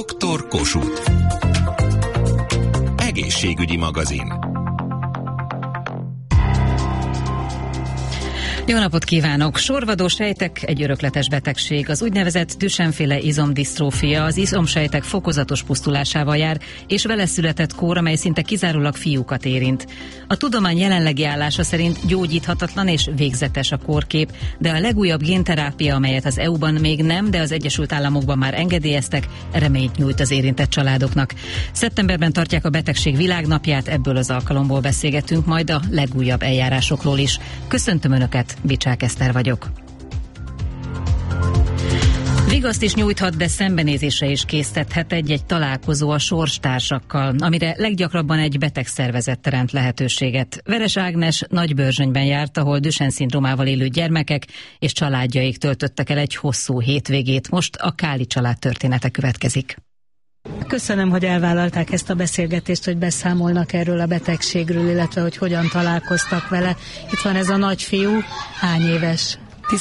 Dr. Kossuth. Egészségügyi magazin. Jó napot kívánok! Sorvadó sejtek egy örökletes betegség. Az úgynevezett Duchenne-féle izomdisztrófia az izomsejtek fokozatos pusztulásával jár, és vele született kór, amely szinte kizárólag fiúkat érint. A tudomány jelenlegi állása szerint gyógyíthatatlan és végzetes a kórkép, de a legújabb génterápia, amelyet az EU-ban még nem, de az Egyesült Államokban már engedélyeztek, reményt nyújt az érintett családoknak. Szeptemberben tartják a betegség világnapját, ebből az alkalomból beszélgetünk majd a legújabb eljárásokról is. Köszöntöm Önöket! Bicsák Eszter vagyok. Vigaszt is nyújthat, de szembenézésre is késztethet egy találkozó a sorstársakkal, amire leggyakrabban egy betegszervezet teremt lehetőséget. Veres Ágnes Nagybörzsönyben járt, ahol Duchenne-szindrómával élő gyermekek és családjaik töltöttek el egy hosszú hétvégét. Most a Káli család története következik. Köszönöm, hogy elvállalták ezt a beszélgetést, hogy beszámolnak erről a betegségről, illetve hogy hogyan találkoztak vele. Itt van ez a nagyfiú, hány éves?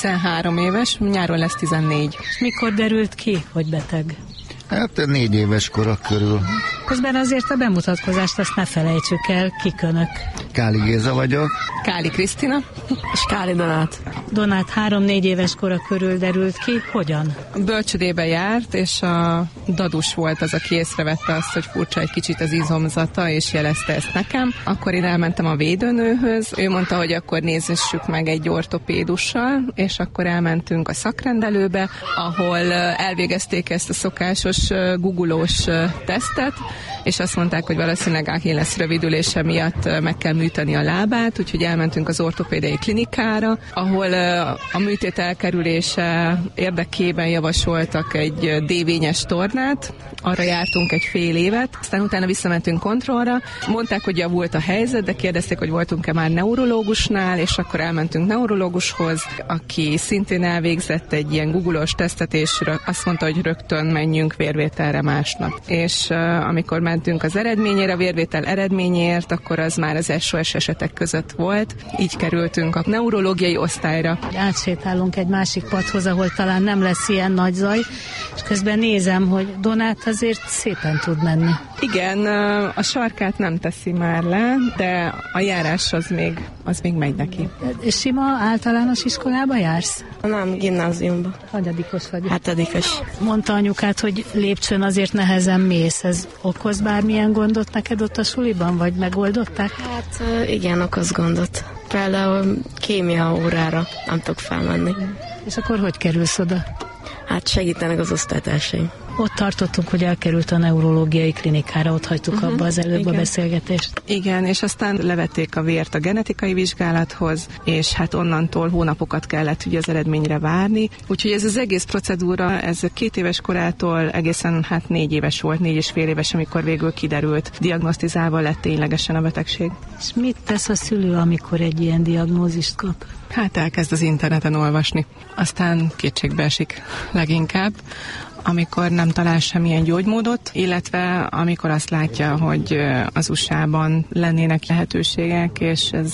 13 éves, nyáron lesz 14. És mikor derült ki, hogy beteg? Hát 4 éves kora körül. Közben azért a bemutatkozást azt ne felejtsük el, kik Önök? Káli Géza vagyok. Káli Krisztina. És Káli Donát. Donát 3-4 éves kora körül derült ki, hogyan? A bölcsödébe járt, és a dadus volt az, aki észrevette azt, hogy furcsa egy kicsit az izomzata, és jelezte ezt nekem. Akkor én elmentem a védőnőhöz, ő mondta, hogy akkor nézzessük meg egy ortopédussal, és akkor elmentünk a szakrendelőbe, ahol elvégezték ezt a szokásos googolós tesztet, és azt mondták, hogy valószínűleg Achilles rövidülése miatt meg kell műteni a lábát, úgyhogy elmentünk az ortopédiai klinikára, ahol a műtét elkerülése érdekében javasoltak egy D-vényes tornát, arra jártunk egy fél évet, aztán utána visszamentünk kontrollra, mondták, hogy javult a helyzet, de kérdezték, hogy voltunk-e már neurológusnál, és akkor elmentünk neurológushoz, aki szintén elvégzett egy ilyen googolós tesztet, és azt mondta, hogy rögtön menjünk vérvételre másnap. És amikor mentünk az eredményére, a vérvétel eredményért, akkor az már az SOS esetek között volt. Így kerültünk a neurológiai osztályra. Átsétálunk egy másik padhoz, ahol talán nem lesz ilyen nagy zaj, és közben nézem, hogy Donát azért szépen tud menni. Igen, a sarkát nem teszi már le, de a járás az még megy neki. És sima általános iskolába jársz? Nem, gimnáziumba. Hanyadikos vagy? 7. Mondta anyukát, hogy lépcsőn azért nehezen mész. Ez okoz bármilyen gondot neked ott a suliban, vagy megoldották? Hát igen, okoz gondot. Például kémia órára nem tudok felmenni. És akkor hogy kerülsz oda? Hát segítenek az osztálytársaim. Ott tartottunk, hogy elkerült a neurológiai klinikára, ott hagytuk abba az előbb a beszélgetést. Igen, és aztán levették a vért a genetikai vizsgálathoz, és hát onnantól hónapokat kellett ugye az eredményre várni. Úgyhogy ez az egész procedúra, ez 2 éves korától egészen 4 éves volt, 4,5 éves, amikor végül kiderült, diagnosztizálva lett ténylegesen a betegség. És mit tesz a szülő, amikor egy ilyen diagnózist kap? Hát elkezd az interneten olvasni, aztán kétségbe esik leginkább, amikor nem talál semmilyen gyógymódot, illetve amikor azt látja, hogy az USA-ban lennének lehetőségek, és ez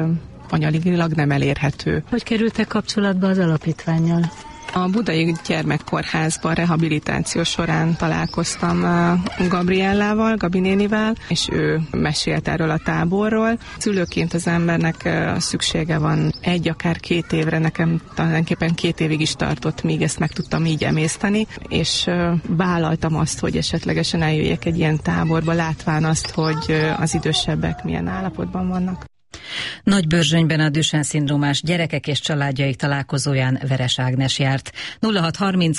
anyagilag nem elérhető. Hogy kerültek kapcsolatba az alapítvánnyal? A Budai Gyermekkórházban rehabilitáció során találkoztam Gabriellával, Gabi nénivel, és ő mesélt erről a táborról. Szülőként az embernek szüksége van 1, akár 2 évre, nekem tulajdonképpen 2 évig is tartott, míg ezt meg tudtam így emészteni, és vállaltam azt, hogy esetlegesen eljöjjek egy ilyen táborba, látván azt, hogy az idősebbek milyen állapotban vannak. Nagybörzsönyben a Duchenne-szindrómás gyerekek és családjaik találkozóján Veres Ágnes járt. 0630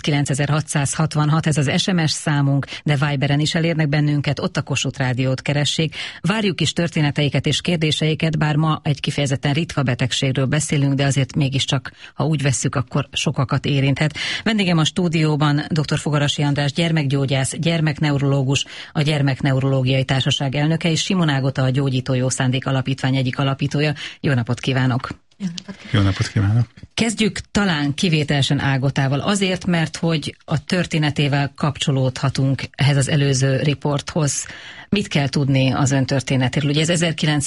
9666 ez az SMS számunk, de Viberen is elérnek bennünket, ott a Kossuth Rádiót keressék. Várjuk is történeteiket és kérdéseiket, bár ma egy kifejezetten ritka betegségről beszélünk, de azért mégiscsak, ha úgy vesszük, akkor sokakat érinthet. Vendégem a stúdióban dr. Fogarasi András gyermekgyógyász, gyermekneurológus, a Gyermekneurológiai Társaság elnöke, és Simon Ágota, a Gyógyító Jó Szándék Alapítvány egyik alapítója. Jó napot kívánok! Jó napot kívánok! Kezdjük talán kivételesen Ágotával. Azért, mert hogy a történetével kapcsolódhatunk ehhez az előző riporthoz. Mit kell tudni az ön történetéről? Ugye ez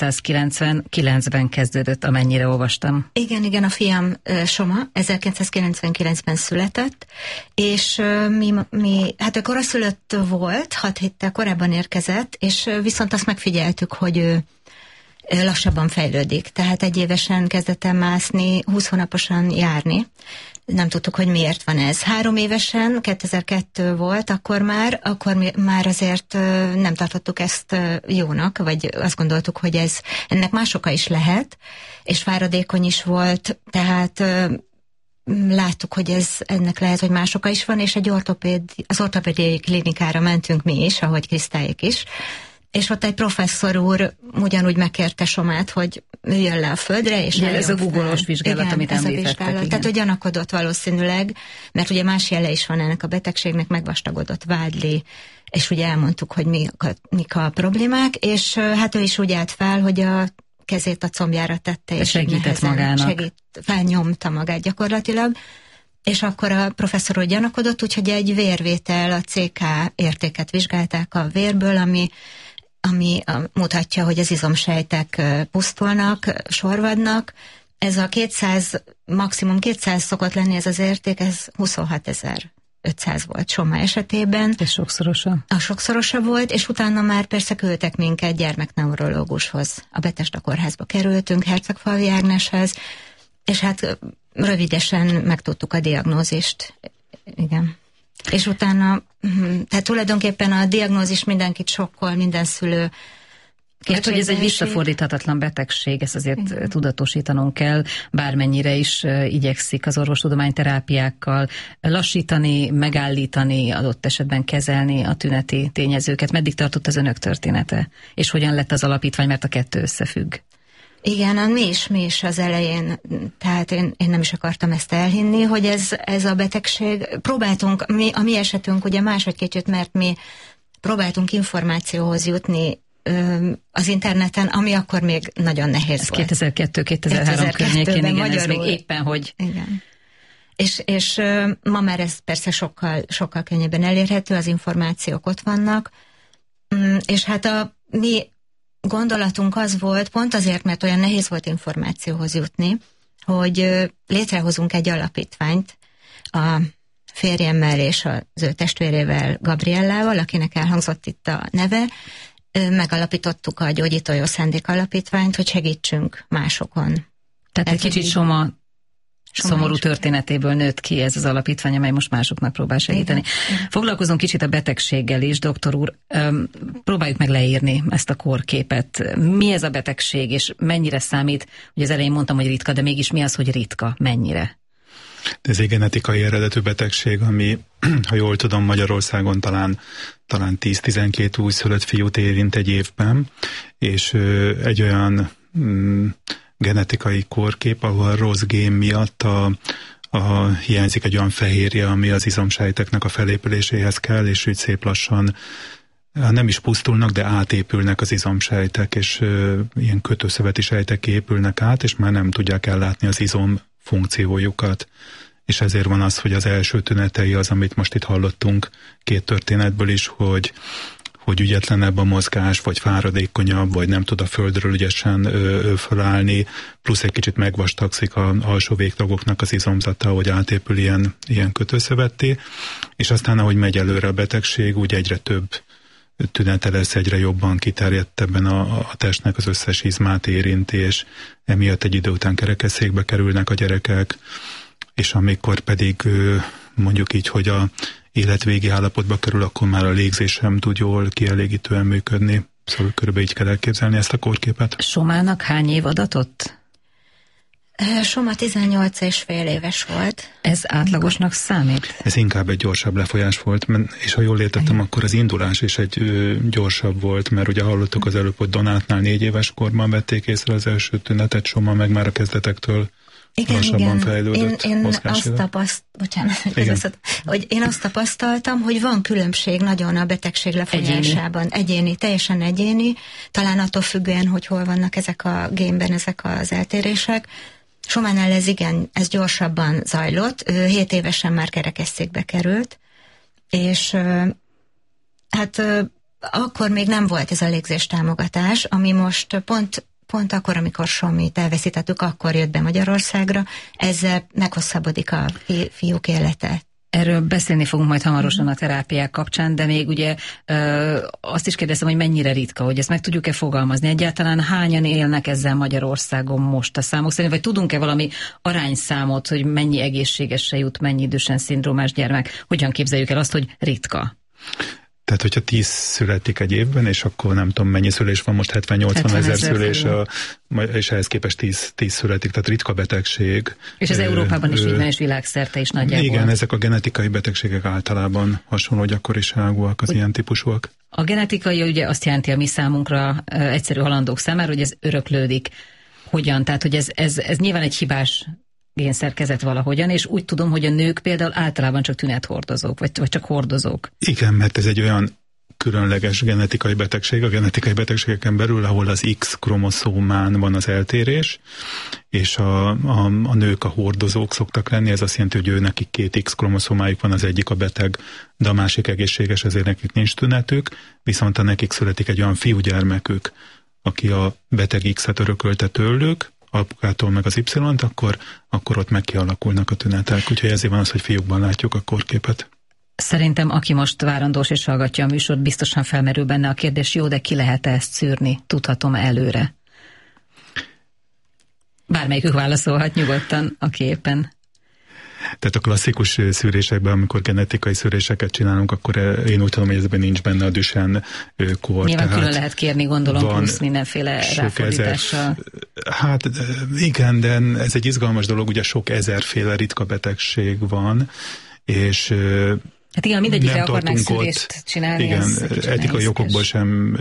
1999-ben kezdődött, amennyire olvastam. Igen, a fiam Soma 1999-ben született, és mi hát ő koraszülött volt, 6 héttel korábban érkezett, és viszont azt megfigyeltük, hogy ő lassabban fejlődik. Tehát 1 évesen kezdett el mászni, 20 hónaposan járni. Nem tudtuk, hogy miért van ez. 3 évesen, 2002 volt, akkor már azért nem tartottuk ezt jónak, vagy azt gondoltuk, hogy ennek más oka is lehet, és fáradékony is volt, tehát láttuk, hogy ennek lehet, hogy más oka is van, és az ortopédiai klinikára mentünk mi is, ahogy Krisztályék is, és ott egy professzor úr ugyanúgy megkérte Somát, hogy üljön le a földre, és ez a Google-os vizsgálat, igen, amit említettek. Igen. Tehát, hogy gyanakodott valószínűleg, mert ugye más jele is van ennek a betegségnek, megvastagodott vádli, és ugye elmondtuk, hogy mik a problémák, és hát ő is úgy állt fel, hogy a kezét a combjára tette, és segített magának. Felnyomta magát gyakorlatilag, és akkor a professzor úgy gyanakodott, úgyhogy egy vérvétel, a CK értéket vizsgálták a vérből, ami mutatja, hogy az izomsejtek pusztulnak, sorvadnak. Ez a 200, maximum 200 szokott lenni ez az érték, ez 26.500 volt Soma esetében. Ez sokszorosa? A sokszorosa volt, és utána már persze küldtek minket gyermekneurológushoz. A Betesda kórházba kerültünk, Hercegfalvi Ágneshez, és hát rövidesen megtudtuk a diagnózist. Igen. És utána, tehát tulajdonképpen a diagnózis mindenkit sokkol, minden szülő. Hát, hogy ez egy visszafordíthatatlan betegség, ezt azért tudatosítanunk kell, bármennyire is igyekszik az orvostudomány terápiákkal lassítani, megállítani, adott esetben kezelni a tüneti tényezőket. Meddig tartott az önök története? És hogyan lett az alapítvány, mert a kettő összefügg? Igen, mi is az elején, tehát én nem is akartam ezt elhinni, hogy ez a betegség. Próbáltunk, a mi esetünk ugye máshogy kicsit, mert mi próbáltunk információhoz jutni az interneten, ami akkor még nagyon nehéz volt. 2002-2003 környékén, igen, magyarul, ez még éppen, hogy... Igen. És ma már ez persze sokkal könnyebben elérhető, az információk ott vannak, és hát a mi gondolatunk az volt, pont azért, mert olyan nehéz volt információhoz jutni, hogy létrehozunk egy alapítványt a férjemmel és az ő testvérével, Gabriellával, akinek elhangzott itt a neve. Megalapítottuk a Gyógyító Jó Szándék Alapítványt, hogy segítsünk másokon. Tehát egy kicsit Soma szomorú történetéből nőtt ki ez az alapítvány, amely most másoknak próbál segíteni. Igen. Foglalkozunk kicsit a betegséggel is, doktor úr. Próbáljuk meg leírni ezt a kórképet. Mi ez a betegség, és mennyire számít? Ugye az elején mondtam, hogy ritka, de mégis mi az, hogy ritka? Mennyire? Ez egy genetikai eredetű betegség, ami, ha jól tudom, Magyarországon talán 10-12 újszülött fiút érint egy évben, és egy olyan genetikai kórkép, ahol rossz gén miatt hiányzik egy olyan fehérje, ami az izomsejteknek a felépüléséhez kell, és úgy szép lassan nem is pusztulnak, de átépülnek az izomsejtek, és ilyen kötőszöveti sejtek épülnek át, és már nem tudják ellátni az izom funkciójukat. És ezért van az, hogy az első tünetei az, amit most itt hallottunk 2 történetből is, hogy ügyetlenebb a mozgás, vagy fáradékonyabb, vagy nem tud a földről ügyesen fölállni, plusz egy kicsit megvastagszik a alsó végtagoknak az izomzata, hogy átépül ilyen kötőszövetté, és aztán, ahogy megy előre a betegség, úgy egyre több tünete lesz, egyre jobban kiterjedtebben a testnek az összes izmát érinti, és emiatt egy idő után kerekesszékbe kerülnek a gyerekek, és amikor pedig mondjuk így, hogy a életvégi állapotba kerül, akkor már a légzés sem tud jól kielégítően működni. Szóval körülbelül így kell elképzelni ezt a kórképet. Somának hány év adatott? Soma 18,5 éves volt. Ez átlagosnak számít? Ez inkább egy gyorsabb lefolyás volt, és ha jól értettem, akkor az indulás is egy gyorsabb volt, mert ugye hallottuk az előbb, hogy Donátnál 4 éves korban vették észre az első tünetet, Soma meg már a kezdetektől lassabban fejlődött. Én azt tapasztaltam, hogy van különbség nagyon a betegség lefolyásában. Egyéni, teljesen egyéni, talán attól függően, hogy hol vannak ezek a génben ezek az eltérések. Sománál ez gyorsabban zajlott, 7 évesen már kerekesszékbe került, és hát akkor még nem volt ez a légzéstámogatás, ami most pont akkor, amikor Somit elveszítettük, akkor jött be Magyarországra, ezzel meghosszabbodik a fiúk élete. Erről beszélni fogunk majd hamarosan a terápiák kapcsán, de még ugye azt is kérdezem, hogy mennyire ritka, hogy ezt meg tudjuk-e fogalmazni. Egyáltalán hányan élnek ezzel Magyarországon most a számok szerint, vagy tudunk-e valami arányszámot, hogy mennyi egészségesre jut, mennyi Duchenne-szindrómás gyermek? Hogyan képzeljük el azt, hogy ritka? Tehát, hogyha 10 születik egy évben, és akkor nem tudom, mennyi szülés van, most 70-80 ezer szülés, és ehhez képest 10 születik, tehát ritka betegség. És az Európában is így van, és világszerte is nagyjából. Igen, ezek a genetikai betegségek általában hasonló gyakoriságúak, az ilyen típusúak. A genetikai ugye azt jelenti a mi számunkra egyszerű halandók számára, hogy ez öröklődik. Hogyan? Tehát, hogy ez nyilván egy hibás génszerkezet valahogyan, és úgy tudom, hogy a nők például általában csak tünethordozók, vagy csak hordozók. Igen, mert ez egy olyan különleges genetikai betegség, a genetikai betegségeken belül, ahol az X-kromoszómán van az eltérés, és a nők a hordozók szoktak lenni, ez azt jelenti, hogy nekik 2 X-kromoszómájuk van, az egyik a beteg, de a másik egészséges, ezért nekik nincs tünetük, viszont nekik születik egy olyan fiúgyermekük, aki a beteg X-et örökölte tőlük, apukától meg az Y-t, akkor ott meg kialakulnak a tünetek. Úgyhogy ezért van az, hogy fiúkban látjuk a korképet. Szerintem, aki most várandós és hallgatja a műsort, biztosan felmerül benne a kérdés, jó, de ki lehet ezt szűrni? Tudhatom előre? Bármelyikük válaszolhat nyugodtan, aki éppen. Tehát a klasszikus szűrésekben, amikor genetikai szűréseket csinálunk, akkor én úgy tudom, hogy ezben nincs benne a Duchenne kor. Nyilván külön lehet kérni, gondolom, plusz mindenféle ráfordítással. Hát igen, de ez egy izgalmas dolog, ugye sok ezerféle ritka betegség van, és hát igen, mindegyikre akarnánk szűrést csinálni. Igen, etikai okokból sem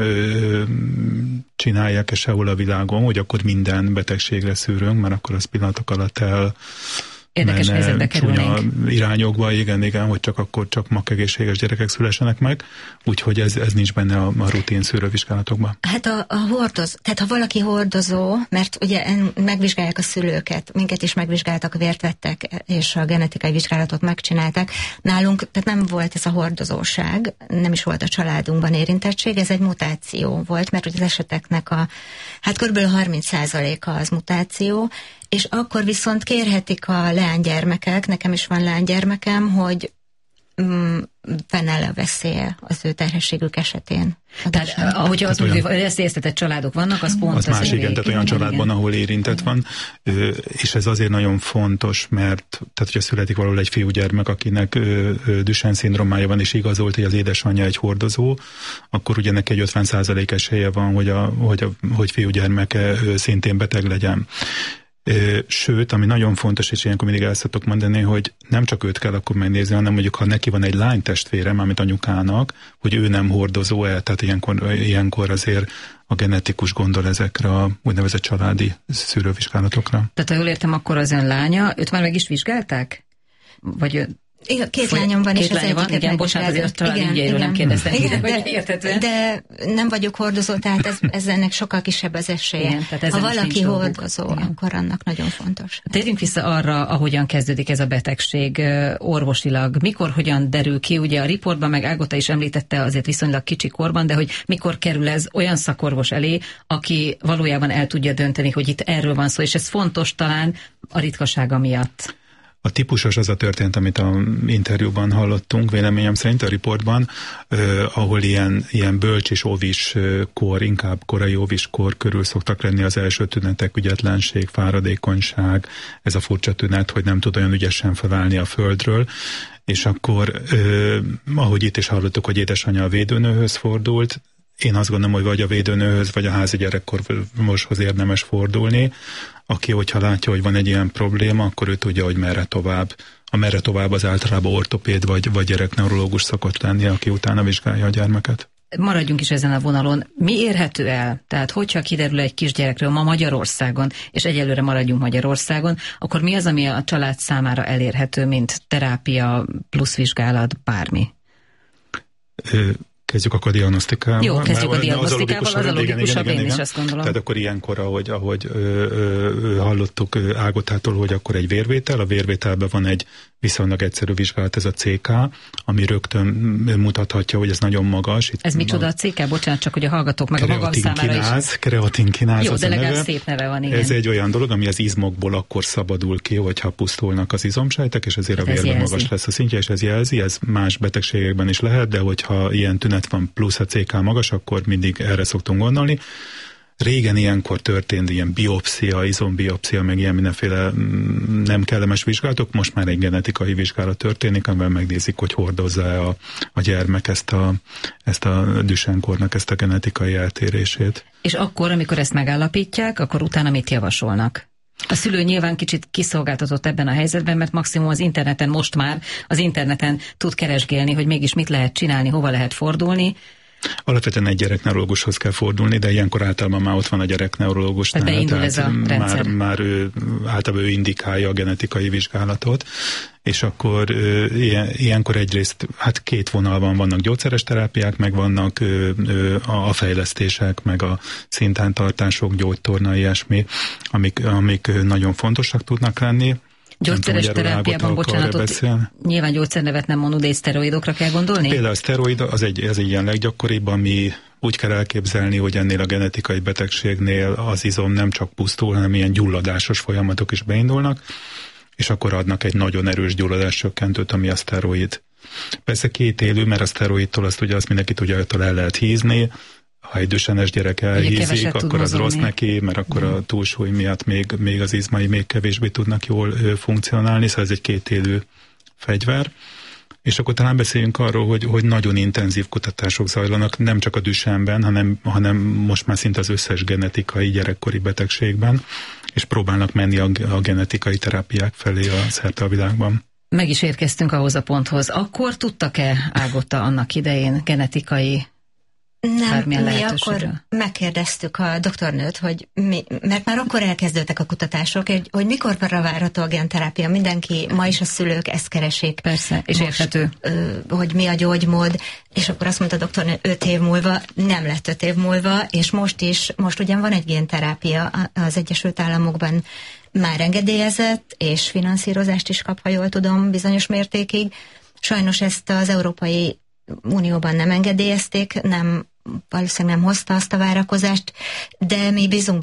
csinálják sehol a világon, hogy akkor minden betegségre szűrünk, mert akkor az pillanatok alatt érdekes helyzetbe kerülnénk. Irányokba, igen, hogy csak egészséges gyerekek szülessenek meg, úgyhogy ez nincs benne a rutin szűrővizsgálatokban. Hát tehát ha valaki hordozó, mert ugye megvizsgálják a szülőket, minket is megvizsgáltak, vért vettek, és a genetikai vizsgálatot megcsinálták. Nálunk, tehát nem volt ez a hordozóság, nem is volt a családunkban érintettség, ez egy mutáció volt, mert az eseteknek kb. 30%-a az mutáció, és akkor viszont kérhetik a leánygyermekek, nekem is van leánygyermekem, hogy fennáll a veszélye az ő terhességük esetén. Tehát, ahogy azt mondjuk, hogy veszélyeztetett családok vannak, az pont az más, igen, tehát olyan családban, ahol érintett van, és ez azért nagyon fontos, mert tehát, hogyha születik valahol egy fiúgyermek, akinek Duchenne-szindrómája van, és igazolt, hogy az édesanyja egy hordozó, akkor ugye neki egy 50% esélye van, hogy fiúgyermeke szintén beteg legyen. Sőt, ami nagyon fontos, és ilyenkor mindig el szoktok mondani, hogy nem csak őt kell akkor megnézni, hanem mondjuk, ha neki van egy lánytestvére, mármint anyukának, hogy ő nem hordozó-e, tehát ilyenkor azért a genetikus gondol ezekre a úgynevezett családi szűrővizsgálatokra. Tehát ha jól értem, akkor az ön lánya, őt már meg is vizsgálták? Vagy igen, 2 lányom van, és az egyiket igen, bocsánat, azért a család ügyeiről nem kérdeztem. De nem vagyok hordozó, tehát ez ennek sokkal kisebb az esélye. Igen, ha valaki hordozó, akkor annak nagyon fontos. Térjünk vissza arra, ahogyan kezdődik ez a betegség orvosilag. Mikor, hogyan derül ki? Ugye a riportban, meg Ágota is említette azért viszonylag kicsi korban, de hogy mikor kerül ez olyan szakorvos elé, aki valójában el tudja dönteni, hogy itt erről van szó, és ez fontos talán a ritkasága miatt. A típusos az a történet, amit a interjúban hallottunk, véleményem szerint a riportban, ahol ilyen bölcs és óvis kor, inkább korai óvis kor körül szoktak lenni az első tünetek, ügyetlenség, fáradékonyság, ez a furcsa tünet, hogy nem tud olyan ügyesen felállni a földről, és akkor, ahogy itt is hallottuk, hogy édesanyja a védőnőhöz fordult, én azt gondolom, hogy vagy a védőnőhöz, vagy a házi gyerekkorvoshoz érdemes fordulni, aki, hogyha látja, hogy van egy ilyen probléma, akkor ő tudja, hogy merre tovább. A merre tovább az általában ortopéd vagy gyerekneurológus szokott lenni, aki utána vizsgálja a gyermeket. Maradjunk is ezen a vonalon. Mi érhető el? Tehát, hogyha kiderül egy kisgyerekről ma Magyarországon, és egyelőre maradjunk Magyarországon, akkor mi az, ami a család számára elérhető, mint terápia plusz vizsgálat, bármi? Kezdjük akkor a diagnosztikával. Jó, kezdjük a diagnosztikával, az a logikusabb, én is azt gondolom. Tehát akkor ilyenkor, ahogy hallottuk Ágotától, hogy akkor egy vérvétel, a vérvételben van egy viszonylag egyszerű vizsgálat, ez a CK, ami rögtön mutathatja, hogy ez nagyon magas. Ez micsoda a CK? Bocsánat, csak hogy a hallgatók meg a magam számára is. Kreatinkináz. Jó, de legalább szép neve van, igen. Ez egy olyan dolog, ami az izmokból akkor szabadul ki, hogyha pusztulnak az izomsejtek, és ezért a vérben magas lesz a szintje, és ez jelzi, ez más betegségekben is lehet, de hogyha ilyen tünet van plusz a CK magas, akkor mindig erre szoktunk gondolni. Régen ilyenkor történt ilyen biopszia, izombiopszia, meg ilyen mindenféle nem kellemes vizsgálatok, most már egy genetikai vizsgálat történik, amivel megnézik, hogy hordozza a gyermek ezt a Duchenne-kornak ezt a genetikai eltérését. És akkor, amikor ezt megállapítják, akkor utána mit javasolnak? A szülő nyilván kicsit kiszolgáltatott ebben a helyzetben, mert maximum az interneten most már tud keresgélni, hogy mégis mit lehet csinálni, hova lehet fordulni. Alapvetően egy gyerekneurológushoz kell fordulni, de ilyenkor általában már ott van a gyerekneurológus. Tehát beindul ez a rendszer. Már általában ő indikálja a genetikai vizsgálatot, és akkor ilyenkor egyrészt két vonalban vannak gyógyszeres terápiák, meg vannak a fejlesztések, meg a szintántartások, gyógytorna, ilyesmi, amik nagyon fontosak tudnak lenni. Gyógyszeres terápiában, bocsánatot, nyilván gyógyszernevet nem mondod, de szteroidokra kell gondolni? Például a szteroid az egy ilyen leggyakoribb, ami úgy kell elképzelni, hogy ennél a genetikai betegségnél az izom nem csak pusztul, hanem ilyen gyulladásos folyamatok is beindulnak, és akkor adnak egy nagyon erős gyulladáscsökkentőt, ami a szteroid. Persze kétélű, mert a szteroidtól azt mindenki tudja, hogy el lehet hízni. Ha egy Duchenne-es gyerek elhízik, akkor az rossz neki, mert akkor a túlsúly miatt még az izmai még kevésbé tudnak jól funkcionálni, szóval ez egy kétélű fegyver. És akkor talán beszéljünk arról, hogy nagyon intenzív kutatások zajlanak, nem csak a Duchenne-ben, hanem most már szinte az összes genetikai gyerekkori betegségben, és próbálnak menni a genetikai terápiák felé a szerte a világban. Meg is érkeztünk ahhoz a ponthoz. Akkor tudtak-e, Ágota, annak idején genetikai nem, mi akkor megkérdeztük a doktornőt, mert már akkor elkezdődtek a kutatások, hogy mikorra várható a genterápia. Mindenki, ma is a szülők ezt keresik. Persze, és érthető. Hogy mi a gyógymód, és akkor azt mondta a doktornő 5 év múlva, nem lett 5 év múlva, és most ugyan van egy genterápia az Egyesült Államokban már engedélyezett, és finanszírozást is kap, ha jól tudom, bizonyos mértékig. Sajnos ezt az Európai Unióban nem engedélyezték, valószínűleg nem hozta azt a várakozást, de mi bízunk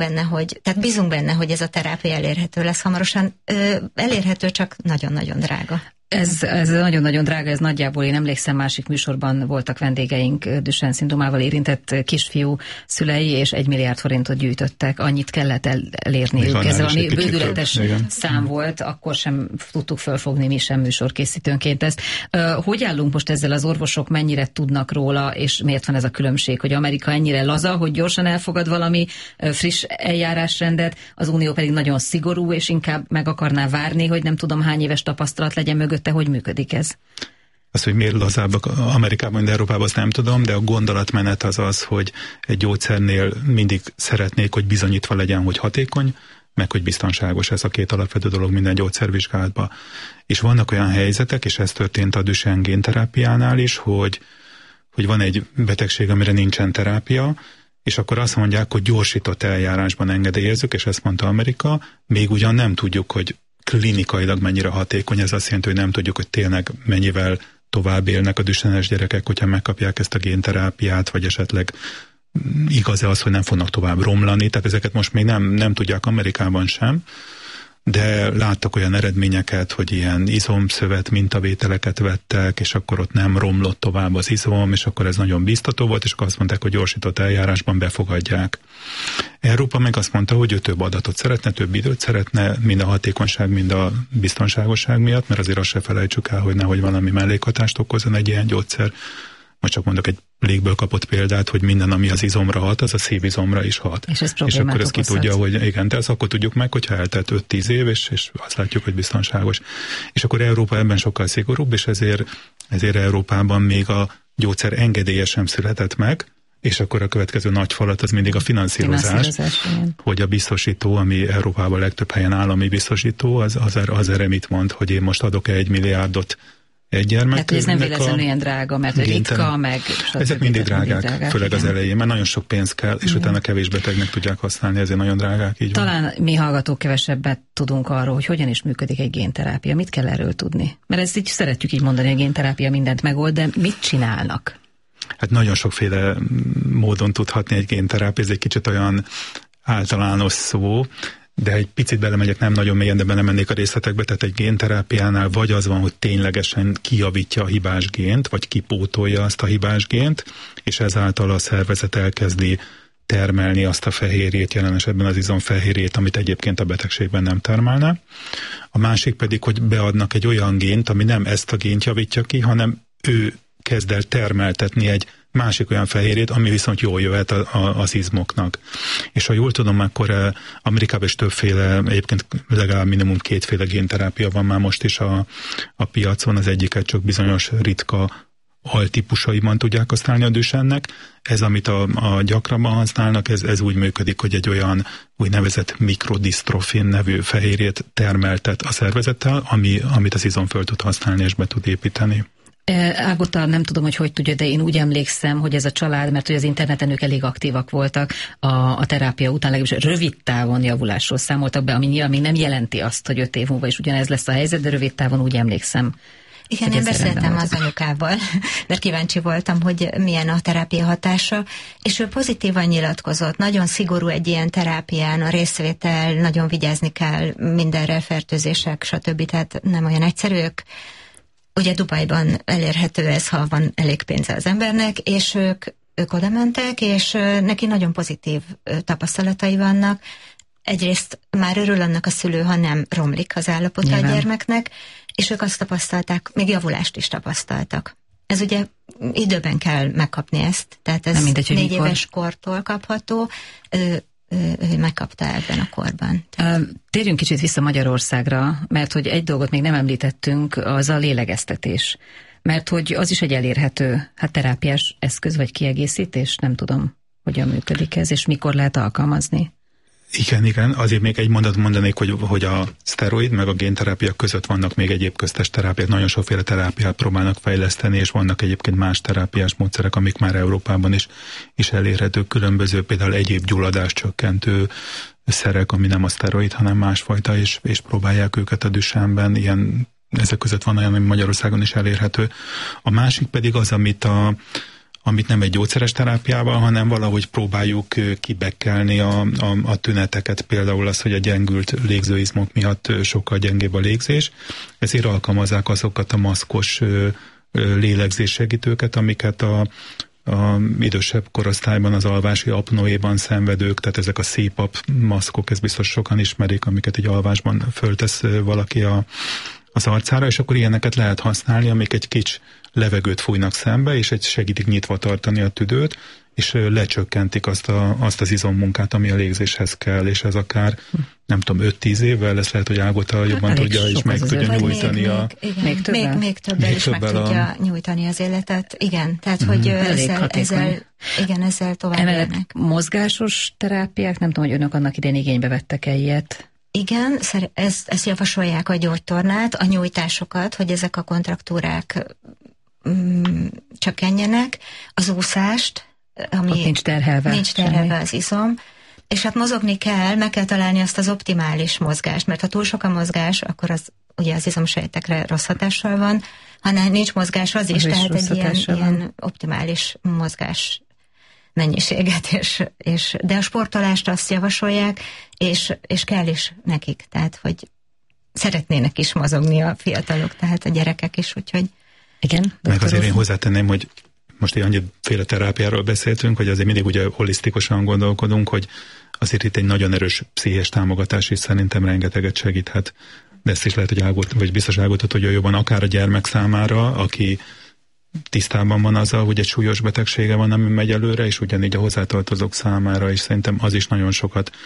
benne, hogy ez a terápia elérhető lesz hamarosan. Elérhető, csak nagyon-nagyon drága. Ez nagyon-nagyon drága, ez nagyjából, én emlékszem, másik műsorban voltak vendégeink Duchenne-szindrómával érintett kisfiú szülei, és 1 milliárd forintot gyűjtöttek, annyit kellett elérniük. Ez valami bődületes szám volt, akkor sem tudtuk fölfogni mi sem műsorkészítőnként ezt. Hogy állunk most ezzel, az orvosok mennyire tudnak róla, és miért van ez a különbség, hogy Amerika ennyire laza, hogy gyorsan elfogad valami friss eljárásrendet, az Unió pedig nagyon szigorú, és inkább meg akarná várni, hogy nem tudom hány éves tapasztalat legyen mögött. Hogy működik ez? Azt, hogy miért lazábbak Amerikában, mint Európában, azt nem tudom, de a gondolatmenet az, hogy egy gyógyszernél mindig szeretnék, hogy bizonyítva legyen, hogy hatékony, meg hogy biztonságos. Ez a két alapvető dolog minden gyógyszervizsgálatban. És vannak olyan helyzetek, és ez történt a Duchenne génterápiánál is, hogy van egy betegség, amire nincsen terápia, és akkor azt mondják, hogy gyorsított eljárásban engedélyezzük, és ezt mondta Amerika, még ugyan nem tudjuk, hogy klinikailag mennyire hatékony, ez azt jelenti, hogy nem tudjuk, hogy tényleg mennyivel tovább élnek a Duchenne-es gyerekek, hogyha megkapják ezt a génterápiát, vagy esetleg igaz-e az, hogy nem fognak tovább romlani, tehát ezeket most még nem tudják Amerikában sem, de láttak olyan eredményeket, hogy ilyen izomszövet mintavételeket vettek, és akkor ott nem romlott tovább az izom, és akkor ez nagyon biztató volt, és akkor azt mondták, hogy gyorsított eljárásban befogadják. Európa meg azt mondta, hogy ő több adatot szeretne, több időt szeretne, mind a hatékonyság, mind a biztonságosság miatt, mert azért azt se felejtsük el, hogy nehogy valami mellékhatást okozzon egy ilyen gyógyszer. Most csak mondok egy légből kapott példát, hogy minden, ami az izomra hat, az a szívizomra is hat. És akkor ezt ki tudja, hogy igen, de ezt akkor tudjuk meg, hogyha eltelt 5-10 év, és azt látjuk, hogy biztonságos. És akkor Európa ebben sokkal szigorúbb, és ezért Európában még a gyógyszer engedélye sem született meg, és akkor a következő nagy falat az mindig a finanszírozás, hogy a biztosító, ami Európában legtöbb helyen állami biztosító, az erre mit mond, hogy én most adok 1 milliárdot egy gyermek. Hát ez nem véletlenül ilyen drága, mert ritka, meg... Ezek mindig drágák, főleg az elején, mert nagyon sok pénz kell, és utána kevés betegnek tudják használni, ezért nagyon drágák, így Talán van. mi hallgatók kevesebbet tudunk arról, hogy hogyan is működik egy génterápia. Mit kell erről tudni? Mert ezt így szeretjük így mondani, hogy a génterápia mindent megold, de mit csinálnak? Hát nagyon sokféle módon tudhatni egy génterápia, ez egy kicsit olyan általános szó, de egy picit belemegyek, nem nagyon mélyen, de belemennék a részletekbe, tehát egy génterápiánál vagy az van, hogy ténylegesen kijavítja a hibás gént, vagy kipótolja azt a hibás gént, és ezáltal a szervezet elkezdi termelni azt a fehérjét, jelen esetben az izomfehérjét, amit egyébként a betegségben nem termelne. A másik pedig, hogy beadnak egy olyan gént, ami nem ezt a gént javítja ki, hanem ő kezd el termeltetni egy másik olyan fehérjét, ami viszont jól jöhet az izmoknak. És ha jól tudom, akkor Amerikában is többféle, egyébként legalább minimum 2 génterápia van már most is a piacon, az egyiket csak bizonyos ritka altípusaiban tudják használni a Duchennek. Ez, amit a gyakrabban használnak, ez úgy működik, hogy egy olyan úgynevezett mikrodisztrofin nevű fehérjét termeltet a szervezettel, amit az izom föl tud használni és be tud építeni. Ágota, nem tudom, hogy tudja, de én úgy emlékszem, hogy ez a család, mert hogy az interneten ők elég aktívak voltak a terápia után, legalábbis rövid távon javulásról számoltak be, ami nyilván még nem jelenti azt, hogy 5 év múlva is ugyanez lesz a helyzet, de rövid távon úgy emlékszem. Igen, én beszéltem az anyukával, mert kíváncsi voltam, hogy milyen a terápia hatása, és ő pozitívan nyilatkozott, nagyon szigorú egy ilyen terápián, a részvétel, nagyon vigyázni kell mindenre, fertőzések, stb. Tehát nem olyan egyszerűek. Ugye Dubajban elérhető ez, ha van elég pénze az embernek, és ők oda mentek, és neki nagyon pozitív tapasztalatai vannak. Egyrészt már örül annak a szülő, ha nem romlik az állapota a gyermeknek, és ők azt tapasztalták, még javulást is tapasztaltak. Ez ugye időben kell megkapni ezt, tehát ez 4 éves kortól kapható, ő megkapta ebben a korban. Térjünk kicsit vissza Magyarországra, mert hogy egy dolgot még nem említettünk, az a lélegeztetés. Mert hogy az is egy elérhető terápiás eszköz vagy kiegészítés, nem tudom, hogyan működik ez, és mikor lehet alkalmazni. Igen, azért még egy mondat mondanék, hogy a szteroid meg a génterápia között vannak még egyéb köztes terápiák, nagyon sokféle terápiát próbálnak fejleszteni, és vannak egyébként más terápiás módszerek, amik már Európában is elérhetők, különböző például egyéb gyulladáscsökkentő szerek, ami nem a szteroid, hanem másfajta, és próbálják őket a Duchenben, ezek között van olyan, ami Magyarországon is elérhető. A másik pedig az, amit nem egy gyógyszeres terápiával, hanem valahogy próbáljuk kibekkelni a tüneteket, például az, hogy a gyengült légzőizmok miatt sokkal gyengébb a légzés. Ezért alkalmazzák azokat a maszkos lélegzéssegítőket, amiket a idősebb korosztályban az alvási apnoéban szenvedők, tehát ezek a CPAP maszkok, ezt biztos sokan ismerik, amiket egy alvásban föltesz valaki az arcára, és akkor ilyeneket lehet használni, amik egy kicsi levegőt fújnak szembe, és segítik nyitva tartani a tüdőt, és lecsökkentik azt az izommunkát, ami a légzéshez kell, és ez akár, nem tudom, 5-10 évvel lesz, lehet, hogy Ágota jobban tudja, és meg tudja nyújtani még többel is meg tudja nyújtani az életet. Igen, tehát, hogy ezzel tovább élnek. Mozgásos terápiák, nem tudom, hogy önök annak idején igénybe vettek-e ilyet? Igen, ezt javasolják a gyógytornát, a nyújtásokat, hogy ezek a kontraktúrák csökkenjenek, az úszást, ami nincs terhelve az izom, és hát mozogni kell, meg kell találni azt az optimális mozgást, mert ha túl sok a mozgás, akkor az ugye az izomsejtekre rossz hatással van, hanem nincs mozgás az is, tehát egy ilyen optimális mozgás mennyiséget, de a sportolást azt javasolják, és kell is nekik, tehát hogy szeretnének is mozogni a fiatalok, tehát a gyerekek is, úgyhogy igen. Meg azért én hozzátenném, hogy most egy annyiféle terápiáról beszéltünk, hogy azért mindig ugye holisztikusan gondolkodunk, hogy azért itt egy nagyon erős pszichés támogatás is szerintem rengeteget segíthet. De ezt is lehet, hogy biztos Ágotot, hogy jobban akár a gyermek számára, aki tisztában van azzal, hogy egy súlyos betegsége van, ami megy előre, és ugyanígy a hozzátartozók számára is szerintem az is nagyon sokat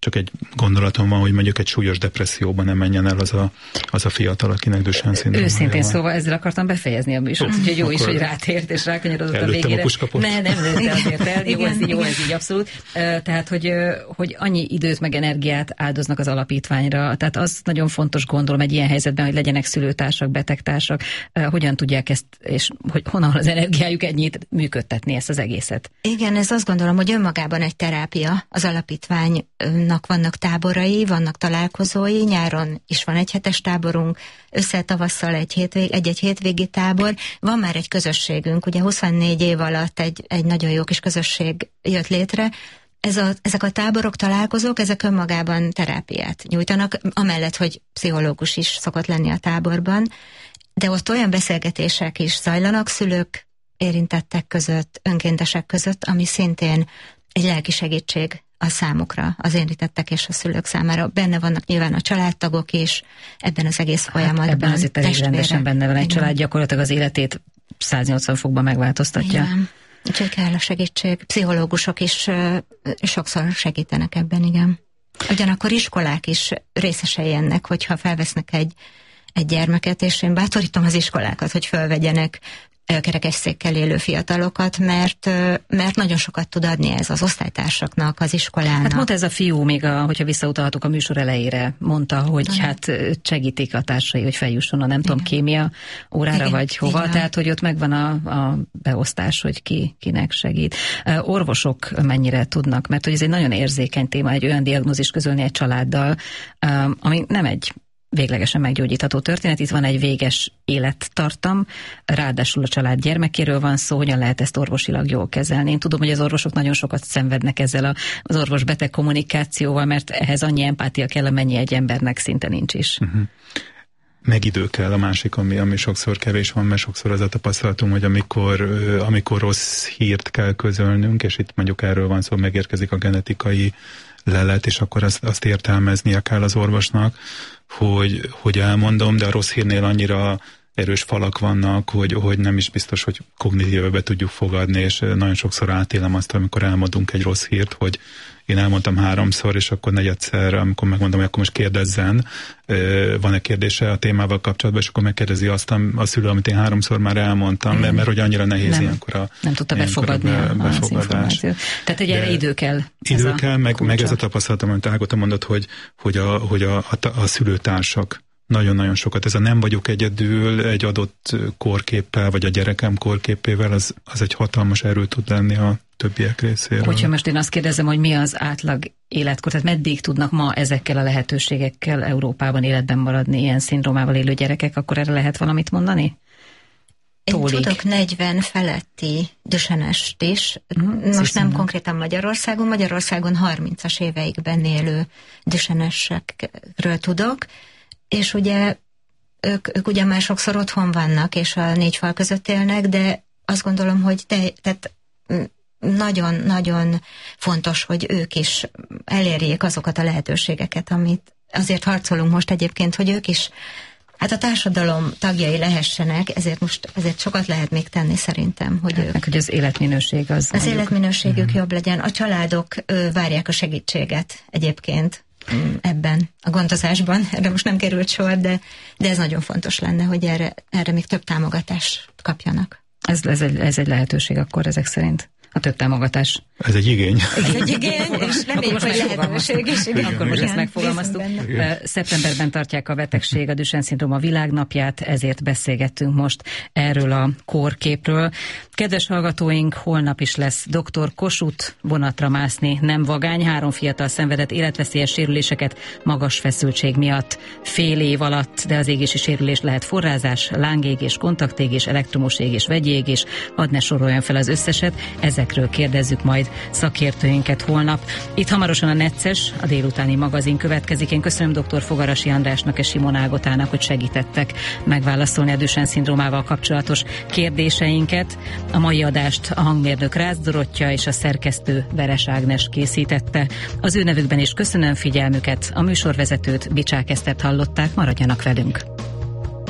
csak egy gondolatom van, hogy mondjuk egy súlyos depresszióban nem menjen el az a fiatal, akinek Duchenne szindrómája van. Őszintén szóval ezzel akartam befejezni a műsort, úgyhogy jó is, hogy rátért és rákanyarodott a végére. A puskapot. Nem, de azért el, jó, ez így abszolút. Tehát, hogy annyi időt meg energiát áldoznak az alapítványra, tehát az nagyon fontos, gondolom egy ilyen helyzetben, hogy legyenek szülőtársak, betegtársak, hogyan tudják ezt, és hogy honnan az energiájuk ennyit működtetni ezt az egészet. Igen, ez azt gondolom, hogy önmagában egy terápia. Az alapítványnak vannak táborai, vannak találkozói, nyáron is van egy hetes táborunk, tavasszal egy hétvégi tábor. Van már egy közösségünk, ugye 24 év alatt egy nagyon jó kis közösség jött létre. Ezek a táborok, találkozók, ezek önmagában terápiát nyújtanak, amellett, hogy pszichológus is szokott lenni a táborban, de ott olyan beszélgetések is zajlanak szülők, érintettek között, önkéntesek között, ami szintén egy lelki segítség a számukra, az érintettek és a szülők számára. Benne vannak nyilván a családtagok is, ebben az egész folyamatban. Ebben azért elég rendesen benne van egy család, gyakorlatilag az életét 180 fokban megváltoztatja. Igen. Úgyhogy kell a segítség. Pszichológusok is sokszor segítenek ebben, igen. Ugyanakkor iskolák is részesei ennek, hogyha felvesznek egy gyermeket, és én bátorítom az iskolákat, hogy fölvegyenek kerekesszékkel élő fiatalokat, mert nagyon sokat tud adni ez az osztálytársaknak, az iskolának. Hát mondta ez a fiú még, hogyha visszautalhatok a műsor elejére, mondta, hogy hát segítik a társai, hogy feljusson a nem tudom, kémia órára, vagy hova, tehát hogy ott megvan a beosztás, hogy kinek segít. Orvosok mennyire tudnak, mert hogy ez egy nagyon érzékeny téma, egy olyan diagnózis közölni egy családdal, ami nem egy véglegesen meggyógyítható történet, itt van egy véges élettartam, ráadásul a család gyermekéről van szó, hogyan lehet ezt orvosilag jól kezelni. Én tudom, hogy az orvosok nagyon sokat szenvednek ezzel az orvos-beteg kommunikációval, mert ehhez annyi empátia kell, amennyi egy embernek szinte nincs is. Meg idő kell a másik, ami sokszor kevés van, mert sokszor az a tapasztalatunk, hogy amikor rossz hírt kell közölnünk, és itt mondjuk erről van szó, megérkezik a genetikai lelet, és akkor azt értelmeznie kell az orvosnak, hogy elmondom, de a rossz hírnél annyira erős falak vannak, hogy nem is biztos, hogy kognitíve tudjuk fogadni, és nagyon sokszor átélem azt, amikor elmondunk egy rossz hírt, hogy én elmondtam 3-szor, és akkor negyedszer, amikor megmondom, hogy akkor most kérdezzen, van-e kérdése a témával kapcsolatban, és akkor megkérdezi azt a szülő, amit én 3-szor már elmondtam, mert hogy annyira nehéz ilyenkor nem tudta befogadni az információt. Tehát egy erre idő kell. Idő kell, meg ez a tapasztalatom, amit Ágota mondott, hogy a szülőtársak nagyon-nagyon sokat. Ez a nem vagyok egyedül egy adott korképpel, vagy a gyerekem korképével, az egy hatalmas erő tud lenni a többiek részéről. Hogyha most én azt kérdezem, hogy mi az átlag életkor, tehát meddig tudnak ma ezekkel a lehetőségekkel Európában életben maradni ilyen szindrómával élő gyerekek, akkor erre lehet valamit mondani? Én tudok 40 feletti Duchenne-est is. Most nem konkrétan Magyarországon 30-as éveikben élő Duchenne-esekről tudok, és ugye ők ugye már sokszor otthon vannak, és a 4 fal között élnek, de azt gondolom, hogy tehát nagyon-nagyon fontos, hogy ők is elérjék azokat a lehetőségeket, amit azért harcolunk most egyébként, hogy ők is hát a társadalom tagjai lehessenek, ezért sokat lehet még tenni szerintem, hogy ők... Hogy az életminőség az... Az életminőségük jobb legyen. A családok várják a segítséget egyébként ebben a gondozásban. Erre most nem került sor, de ez nagyon fontos lenne, hogy erre még több támogatást kapjanak. Ez egy lehetőség akkor ezek szerint. A több támogatás. Ez egy igény. Ez egy igény, és reméljük, hogy lehetőség is. Akkor most ezt megfogalmaztuk. Szeptemberben tartják a betegség, a Duchenne-szindróma világnapját, ezért beszélgettünk most erről a kórképről. Kedves hallgatóink, holnap is lesz Dr. Kossuth, vonatra mászni nem vagány. 3 fiatal szenvedett életveszélyes sérüléseket magas feszültség miatt fél év alatt, de az égési sérülés lehet forrázás, lángégés, kontaktégés, elektromos égés, vegyi égés, hadd ne soroljon fel az összeset. Ezekről kérdezzük majd szakértőinket holnap. Itt hamarosan a Necces, a délutáni magazin következik. Én köszönöm dr. Fogarasi Andrásnak és Simon Ágotának, hogy segítettek megválaszolni a Duchenne-szindrómával kapcsolatos kérdéseinket. A mai adást a hangmérnök Rácz Dorottya és a szerkesztő Veres Ágnes készítette. Az ő nevükben is köszönöm figyelmüket, a műsorvezetőt, Bicsák Esztert hallották, maradjanak velünk.